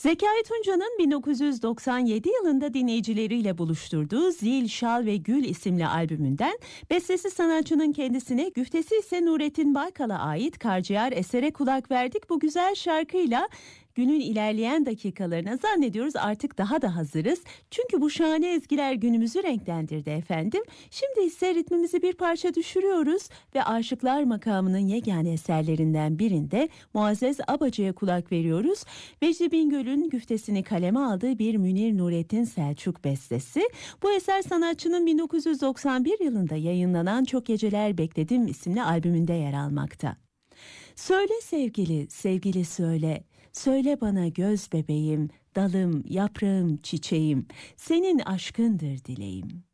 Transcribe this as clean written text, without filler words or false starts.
Zekai Tunca'nın 1997 yılında dinleyicileriyle buluşturduğu Zil, Şal ve Gül isimli albümünden bestesi sanatçının kendisine, güftesi ise Nurettin Baykal'a ait Karciğer esere kulak verdik. Bu güzel şarkıyla günün ilerleyen dakikalarına zannediyoruz artık daha da hazırız. Çünkü bu şahane ezgiler günümüzü renklendirdi efendim. Şimdi ise ritmimizi bir parça düşürüyoruz ve Aşıklar makamının yegane eserlerinden birinde Muazzez Abacı'ya kulak veriyoruz. Vecdi Bingöl'ün güftesini kaleme aldığı bir Münir Nurettin Selçuk bestesi. Bu eser sanatçının 1991 yılında yayınlanan Çok Geceler Bekledim isimli albümünde yer almakta. Söyle sevgili, sevgili söyle, söyle bana göz bebeğim, dalım, yaprağım, çiçeğim, senin aşkındır dileğim.